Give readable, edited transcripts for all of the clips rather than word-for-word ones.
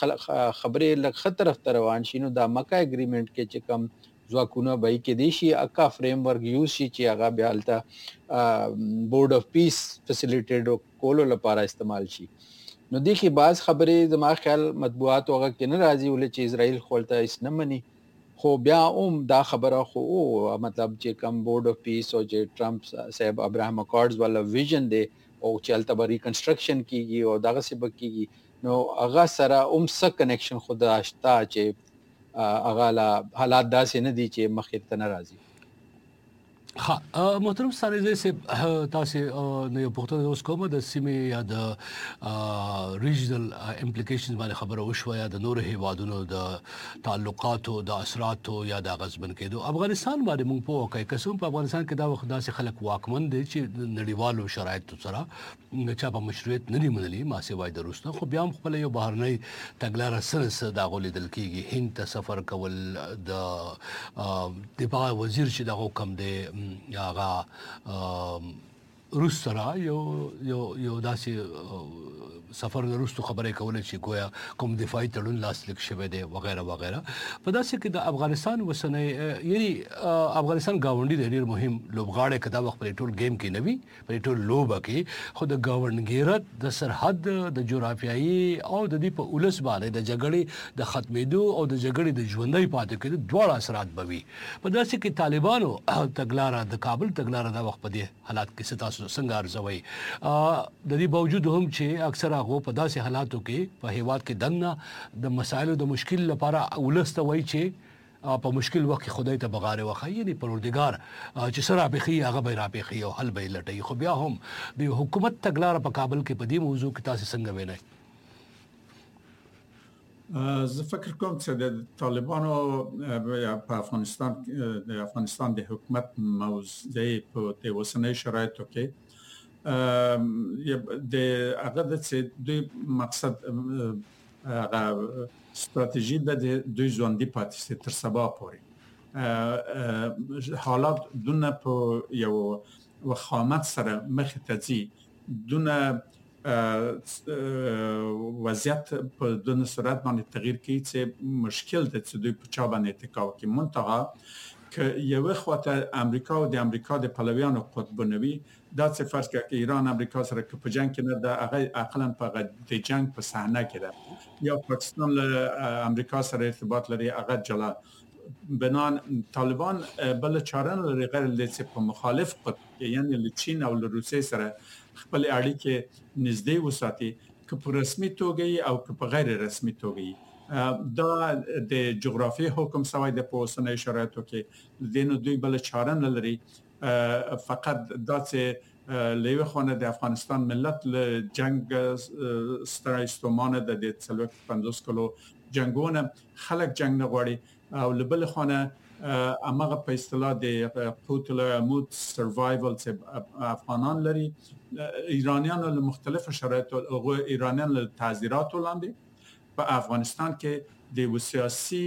خبرې لږ ښه طرف ته روان شي نو دا مکه اګریمنټ کې چې کم ځواکونه به کې دي شي اکا فریم ورک یوز شي چې هغه بیا هلته بورډ اف پیس فیسیلیټیټ کولو لپاره استعمال شي نو دې کې بعض خبرې زما خیال مطبوعات هغه کې نه راځي ولې چې اسرائیل خپلته هیڅ نه مني خو بیا دا خبره خو مطلب چې کم بورډ اف پیس او چې ټرمپ صاحب ابراهام اکارډز والا ویژن دی او چې هلته به ریکنسټرکشن کیږي او دغسې به کیږي نو هغه سره څه کنیکشن خو دا شته چې هغه حالات داسې نه دي چې مخې ته نه راځي ها محترم سارزه سے تاسو نه یو پوښتنه اوس کومه د سیمې یا د ریجنل امپلیکیشنز باندې خبره وشوه یا د نور هیوادونو د تعلقاتو د اثراتو یا د غزبن کېدو افغانستان باندې موږ په وکای قسم په افغانستان کې دا وخت داسې خلک واکمن دي چې نړیوالو شرایطو سره چا په مشروعیت نه دی منلي ما سي وای دروسته خو بیا هم خپل یو بهرنۍ تګلاره سره دا غولیدل کیږي هند ته سفر کول د دفاع وزیر چې دغه کم دی هغه روس سره یو داسې سفر وروسته خبرې کولې چې گویا کوم دفاعي تړون لاسلیک شوی دی وغیرہ وغیرہ په داسې کې د افغانستان وسنۍ یعنی افغانستان گاونډي د ډېر مهم لوبغاړی کدا وخت په ټول گیم کې نوي په ټول لوبه کې خو د گاونډګیرت د سرحد د جغرافیایي او د دې په اولس باندې د جګړې د ختمېدو او د جګړې د ژوندۍ پاتې کېدو دواړه اثرات بوي په داسې کې طالبانو تګلاره د کابل تګلاره د وخت په دې حالات کې ستاسو څنګه ارزوي د دې باوجود هم چې اکثره هغه په داسې حالاتو کې په هیواد کې دنه د مسایلو د مشکل لپاره ولسته وای چې په مشکل وخت خدای ته بغاره وخی نه پروردگار چې سره بخي هغه به را بخي او حل به لټي خو بیا هم د حکومت تګلاره په کابل کې په دې موضوع کې تاسو څنګه وینئ زه فکر کوم چې د طالبانو په افغانستان د حکومت موضوع په د اوسنۍ شرایطو کې د هغه د دوی مقصد هغه ستراتیژي د دوی ژوندۍ پاتې تر سبا پورې حالات دونه په یو وخامت سره مخ ته ځي دونه وضعیت په دونه سرعت باندې تغییر کوي چې مشکل ده چې دوی په چا باندې اتکا وکړي منتها که یو خواته امریکا او د امریکا د پلویانو قطبنوي دا څه فرض کړه چې ایران امریکا سره په جنگ کې نه ده هغه عقلاً په د جنگ په صحنه کې ده یا پاکستان له امریکا سره ارتباط لري هغه جلا بنان طالبان بل چاره لري غیر د په مخالف قطب یعنی له چین او له روسیې سره خپل اړیکې نږدې وساتي که په رسمي توګه او که په غیر رسمي توګه دا د جغرافي حکم سوی د پوسنۍ شرایطو کې دینو دوی بل چاره نه لري فقط دا چې لیوه خونه د افغانستان ملت له جنگ ستړی ستومانه د 350 کلو جنگونه خلک جنگ نه غواړي او لبل خونه امغه په اصطلاح د قوت العمود سروایوال چې افغانان لري ایرانیان له مختلفو شرایطو او ایرانیان له تعزیرات وړاندې په افغانستان کې د سیاسي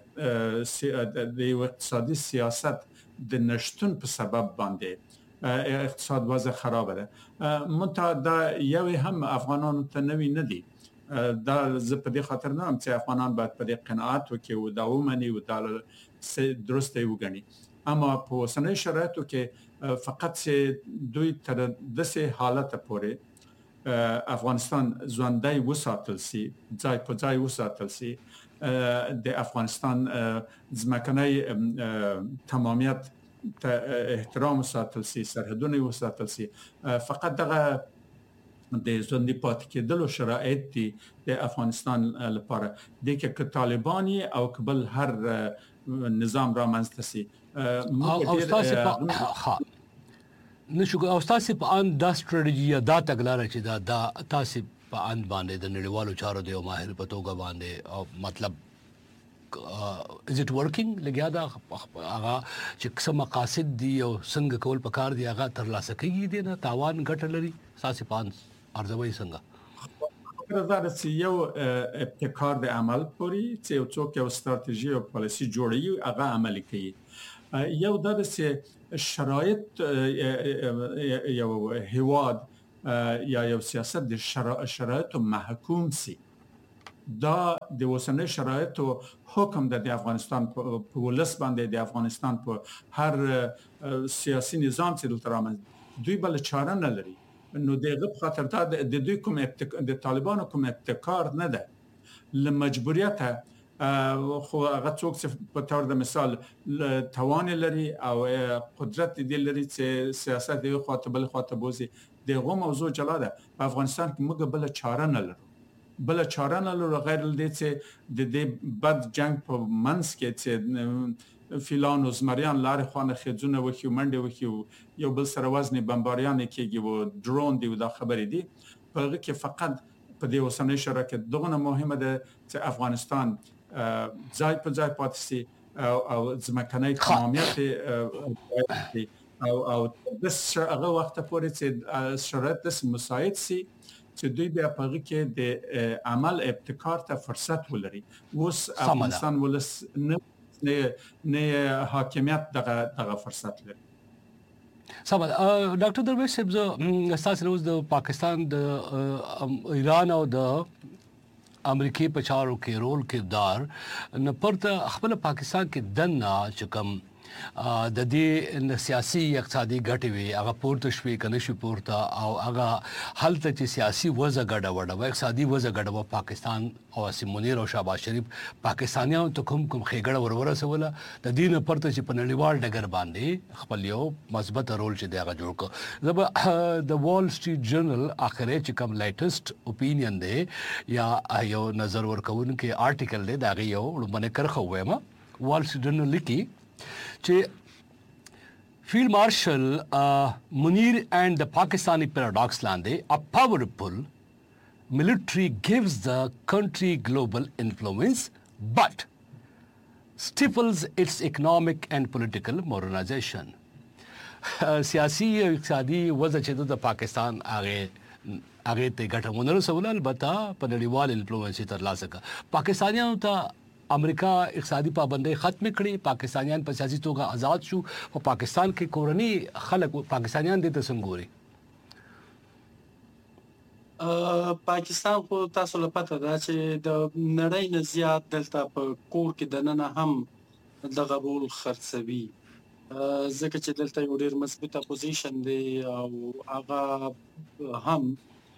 د اقتصادي سیاست د نشټون په سبب باندې اقتصاد وضع خراب ده منتها دا یو هم افغانانو ته نوی نه دي دا زه په دې خاطر نه هم چې افغانان باید په دې قناعت وکړي او دا ومني او دا درسته وګڼي اما په اوسنۍ شرایطو کې فقط چې دوی تر داسې حالت پورې افغانستان ژوندۍ وساتل سي ځای په ځای وساتل سي د افغانستان ځمکنۍ تمامیت احترام وساتل سي سرحدونه وساتل سي فقط دغه د ژوندۍ پاتې کېدلو شرایط دي د افغانستان لپاره د کې طالباني او قبل هر نظام را منځته سي نشو او تاسو په ان دا ستراتیژي دا تګلاره چې دا تاسو په ان باندې د نړیوالو چارو دی او ماهر په توګه باندې او مطلب is it working لګیا دا هغه چې څه مقاصد دي او څنګه کول پکار دي هغه ترلاسه کوي دي نه تاوان ګټه لري تاسو په ان ارزوي څنګه دا چې یو ابتکار د عمل پوري چې یو څوک یو ستراتیژي او پالیسي جوړي هغه عملي کوي یو د شرایط یو هیواد یا یو سیاست د شرایط محکوم سي دا د اوسنۍ شرایطو حکم د افغانستان په ولس باندې د افغانستان په هر سیاسي نظام چې دلته رامنځته دوی بل چاره نه لري نو دغه په خاطر دا د دوی کوم د طالبانو کوم ابتکار نه ده لمجبوریت خو هغه څوک چې په تور د مثال توان لري او قدرت دی لري چې سیاست دی خاطر بل خاطر بوزي دغه موضوع جلا ده په افغانستان کې موږ بل چاره نه لرو بل چاره نه لرو غیر ل دې چې د دې بد جنگ په منس کې چې فیلان او زمریان لارې خوانه خځونه وکي منډه وکي یو بل سره وزن بمباریان کېږي او درون دی دا خبرې دي په هغه کې فقط په دې اوسنۍ شراکت دغه مهمه ده چې افغانستان ځای په ځای پاتې شي او ځمکنۍ تمامیت او د هغه وخت پورې چې شرایط مساعد شي چې دوی بیا په هغه کې د عمل ابتکار ته فرصت ولري اوس افغانستان ولس نه حاکمیت دغه فرصت لري سمه ډاکټر درویش صاحب زه تاسو روز د پاکستان د ایران او د امریکای په چارو کې رول کردار نه پرته خپل پاکستان کې دنه چې کوم د دې سیاسي اقتصادي ګټې وي هغه پورته شوي کنه شي پورته او هغه حالت چې سیاسي وضع ګډوډه و اقتصادي وضع ګډوډه پاکستان او سیمونیر او شهباز شریف پاکستانیانو ته کوم خېګړه ورسوله د دې نه پرته چې په نړیوال ډګر باندې خپل یو مثبت رول چې دی هغه جوړ کړ زه د وال سټریټ جرنل اخره چې کوم لیټست اوپینین دی یا یو نظر ورکوونکي آرټیکل دی دا یو لمنه کرخه وایم وال سټریټ جرنل لیکي Field Marshal Munir and the Pakistani paradox lande a powerful military gives the country global influence but stifles its economic and political modernization. سیاسي او اقتصادي وضع چې د پاکستان هغه ته ګټه ورسول البته په نړیوال انفلوئنس ترلاسه کړ پاکستانیانو ته امریکا اقتصادي پابندۍ ختم کړي پاکستانیان په سیاسي توګه آزاد شو او پاکستان کې کورني خلک پاکستانیان د تسنګوري پاکستان خو تاسو له پته دا چې د نړۍ نه زیات دلته په کور کې دننه هم دغه رول خرڅوي ځکه چې دلته یو ډېر مثبت اپوزیشن دی او هغه هم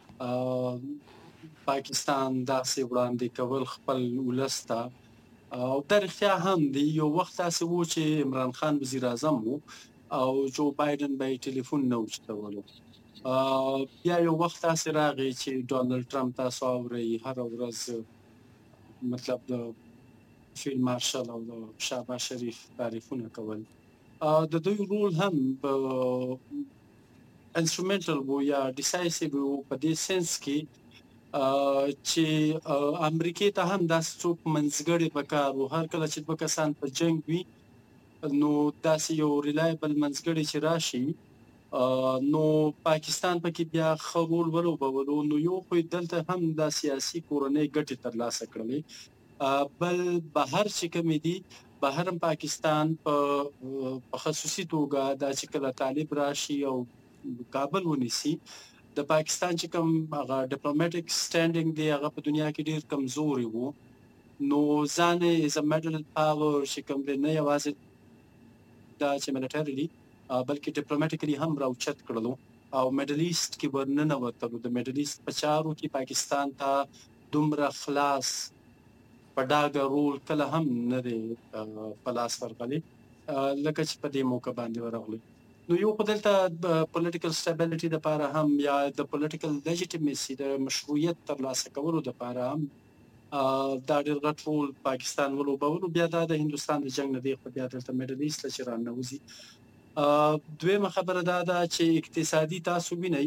پاکستان داسې وړاندې کول خپل ولسته او درخیا هم دی یو وخت تاسو وو چې عمران خان وزیر اعظم وو او جو بایدن به ټلیفون نه وچتولو بیا یو وخت تاسو راغی چې ډونالد ټرمپ تاسو اوري هر ورځ مطلب د فیلډ مارشل او د شهباز شریف تعریفونه کول د دوی رول هم انسټرومنټل وو یا ډیسایسیو وو په دې سنس کې چې امریکای ته هم داسې څوک منځګړی پکار وو هر کله چې دوه کسان په جنگ وي نو داسې یو ریلایبل منځګړی چې راشي نو پاکستان پکې بیا ښه رول ولوبولو نو یو خو دلته هم د سیاسي کورنۍ ګټې ترلاسه کړلې بل بهر چې کومې دي بهر پاکستان په خصوصي توګه دا چې کله طالب راشي او کابل ونیسي د پاکستان چې کوم هغه ډیپلوماټیک سټانډینګ دی هغه په دنیا کې ډیر کمزوري وو نو ځان از ا میډل پاور چې کوم نه یوازې دا چې ملټریلی بلکې ډیپلوماټیکلی هم راوچت کړلو او میډل ایست کې ورننه وته د میډل ایست په چارو کې پاکستان ته دومره خلاص په ډاګه رول کله هم نه دی په لاس ورغلی لکه چې په دې موقع باندې ورغلی نو یو په دلته پولیټیکل سټیبিলিټي د لپاره هم یا د پولیټیکل لیجیټیمیسي د مشروعیت ترلاسه کولو لپاره هم دا ډېر غټ رول پاکستان ولوبولو بیا د هندستان د جنگ نه دی خو بیا دلته میډل ایست چې رانوځي دویمه خبره دا ده چې اقتصادي تاسو وینئ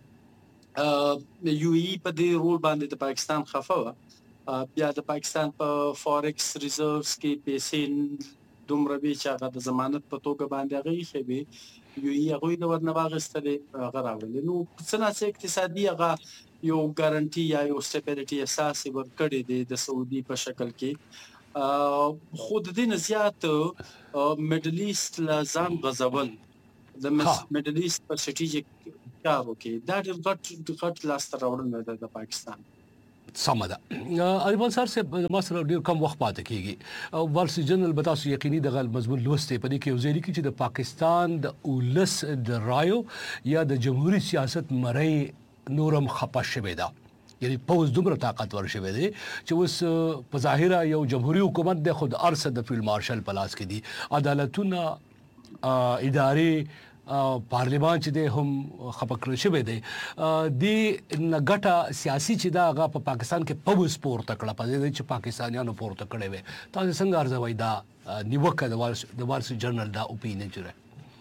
یو ای په دې رول باندې د پاکستان خفه بیا د پاکستان په فارکس ریزروز کې پیسې دومره وی چې هغه د ضمانت په توګه باندې هغه یې خېبي یو یې هغه د ورنه واغستلې هغه راغلی نو څنګه اقتصادي هغه یو ګارانټي یا یو سټیبিলিټي احساس ورکړي دی د سعودي په شکل کې خود دې نه زیات میډل ایست لا ځان غزول د میډل ایست په سټریټیجیک کارو کې دا ډېر غټ لاس ته راوړنه ده د پاکستان سمه ده. ایوان صاحب صاحب ما سره ډیر کم وخت پاتې کیږي. وال سټریټ جرنل به تاسو یقیني دغه مضمون لوستي په دې کې وزیری کې چې د پاکستان د اولس د رایو یا د جمهوریت سیاست مړی نورم خپه شوی دا، یعنی پوز دومره طاقتور شوی دی چې اوس په ظاهره یو جمهوریت حکومت د خود ارصد د فیلډ مارشل پلاس کې دي، عدالتونه ادارې پارلیمان چې د هم خپکر شوی دی د نګټه سیاسي چې دا هغه په پاکستان کې پوز پورته کړه په دې چې پاکستانیانو پورته کړي وي. تاسو څنګه ارزوي دا نیوکه د وال سټریټ جرنل دا اپینین چره؟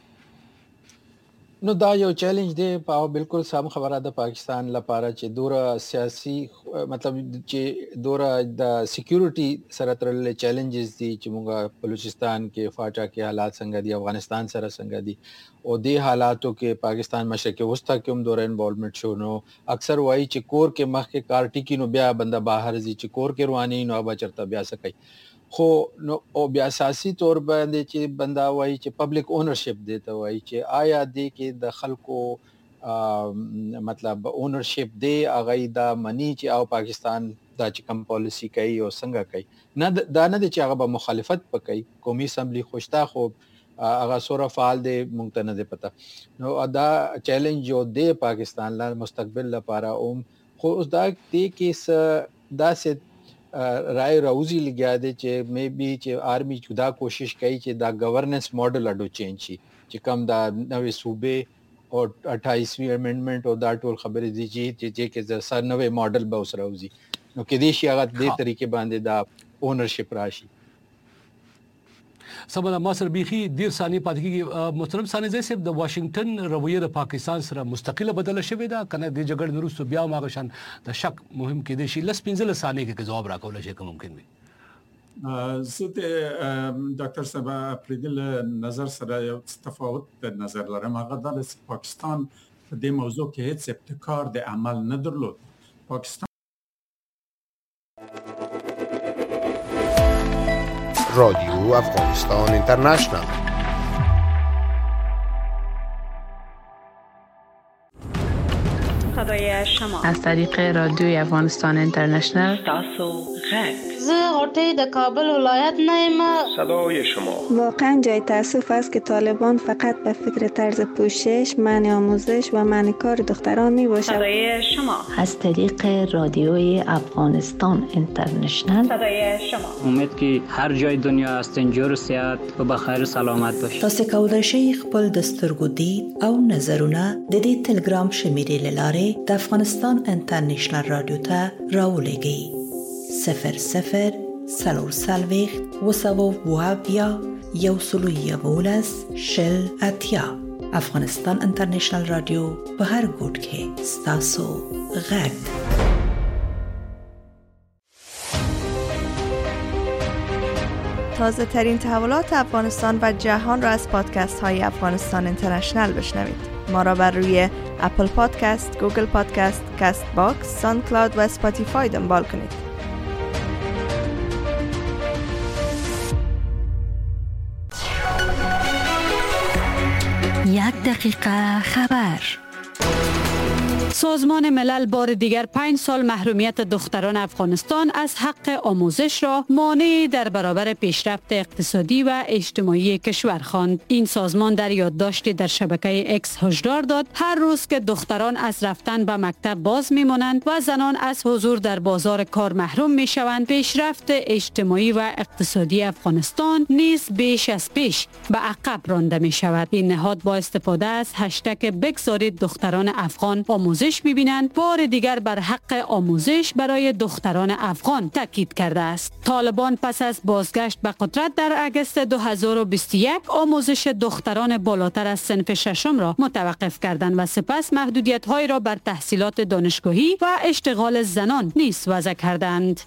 نو دا یو چیلنج دی په بالکل سم خبره ده پاکستان لپاره چې دوره سیاسي مطلب چې دوره د سکیورټي سره تړلې چیلنجز دي چې موږ بلوچستان کې فاټا کې حالات څنګه دي، افغانستان سره څنګه دي او د حالاتو کې پاکستان مشرق وسطی کې هم دوره انوالومنت شو. نو اکثر وایي چې کور کې مخ کې کار ټیکی نو بیا بنده بهر ځي، چې کور کې رواني نو ابا چرته بیا سکی خو نو او بیا اساسي تور باندې چې بندا وایي چې پبلک اونرشپ دی ته وایي چې آیا دی کې د خلکو مطلب اونرشپ دی هغه دا منی چې او پاکستان دا چې کوم پالیسی کوي او څنګه کوي، نه دا نه چې هغه به مخالفت وکړي. قومي اسمبلی خوشتا خو هغه سوره فعال دی مونږ ته نه دی پته. نو دا چیلنج جو دی پاکستان لا مستقبل لپاره خو اوس دا دی کې دا سه رائے راوزی لګیا دی چې مې بي چې آرمي جدا کوشش کوي چې دا گورننس ماډل اډو چینج شي چې کم دا نوې صوبې او 28ویں امندمنت او دا ټول خبرې دي چې کې سر نوې ماډل به اوس راوزی نو کې دې شي هغه دې طریقې باندې دا اونرشپ راشي. سمه ما سره بيخي ډیر ثانیه پاتې کیږي. محترم ثاني زئی صاحب د واشنگټن رویه د پاکستان سره مستقله بدله شوې ده کنه د جګړې وروسته بیا ماغه شان د شک مهم کې دي شي لس 15 ثانیه کې جواب راکول شي کوم ممکن وي. زه ډاکټر صاحب پردل نظر سره یو تفاوت نظر لرم. هغه د پاکستان په دې موضوع کې هیڅ ابتکار د عمل نه درلود. پاکستان رادیو افغانستان اینترنشنال. صدای شما از طریق رادیوی افغانستان اینترنشنال تاسو غږ زه غوټۍ د کابل ولایت نه یم. صدای شما واقعا جای تأسف است که طالبان فقط به فکر طرز پوشش، منع آموزش و منع کار دختران می باشد. صدای شما از طریق رادیوی افغانستان اینترنشنال. صدای شما امید که هر جای دنیا هستین جور صحت و بخیر سلامت باشید. تاسو کولای شئ خپل د سترګو دید او نظرونه د دې ټلګرام شمیرې لاره د افغانستان انټرنیشنل رادیو ته راولېږئ. 00 340 وسووابیا یو سلو یولس شل اتیا. افغانستان انټرنیشنل رادیو په هر ګوټ کې ستاسو غږ. تازه ترین تحولات افغانستان و جهان را از پادکست های افغانستان اینترنشنل بشنوید. ما را بر روی اپل پادکست، گوگل پادکست، کست باکس، ساوند کلاود و اسپاتیفای دنبال کنید. یک دقیقه خبر. سازمان ملل بار دیگر 5 سال محرومیت دختران افغانستان از حق آموزش را مانع در برابر پیشرفت اقتصادی و اجتماعی کشور خواند. این سازمان در یادداشتی در شبکه اکس هشدار داد هر روز که دختران از رفتن به مکتب باز میمانند و زنان از حضور در بازار کار محروم میشوند، پیشرفت اجتماعی و اقتصادی افغانستان نیز بیش از پیش به عقب رانده می شود. این نهاد با استفاده از هشتگ بگذارید دختران افغان آموزش می‌بینند بار دیگر بر حق آموزش برای دختران افغان تاکید کرده است. طالبان پس از بازگشت به قدرت در اگست 2021 آموزش دختران بالاتر از صنف ششم را متوقف کردند و سپس محدودیت‌هایی را بر تحصیلات دانشگاهی و اشتغال زنان نیز وضع کردند.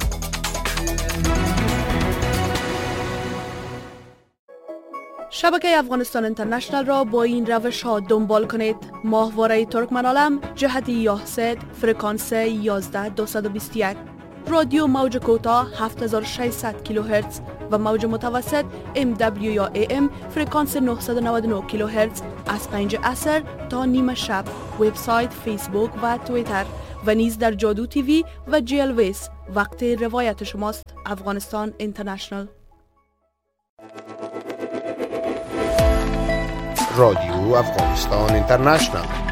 شبکه افغانستان اینترنشنال را با این روش ها دنبال کنید. ماهواره ترکمن عالم جهت یاهسد فرکانس 11221، رادیو موج کوتاه 7600 کیلوهرتز و موج متوسط MW یا AM فرکانس 999 کیلوهرتز از 5 عصر تا نیم شب. وبسایت، فیسبوک و توییتر و نیز در جادو تیوی و جیلویس. وقت روایت شماست. افغانستان اینترنشنال. رادیو افغانستان اینترنشنال.